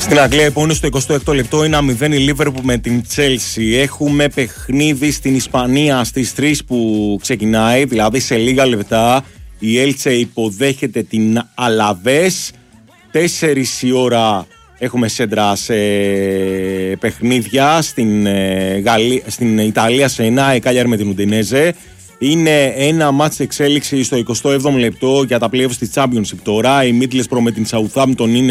Στην Αγγλία λοιπόν στο 26ο λεπτό 1-0 η Liverpool με την Chelsea. Έχουμε παιχνίδι στην Ισπανία στις 3 που ξεκινάει, δηλαδή σε λίγα λεπτά. Η Elche υποδέχεται την Αλαβές. 4 η ώρα έχουμε σέντρα σε παιχνίδια στην Ιταλία, σε ένα η Cagliari με την Ουντινέζε. Είναι ένα μάτς εξέλιξη στο 27ο λεπτό για τα playoffs της Championship τώρα. Η Middlesbrough με την Southampton είναι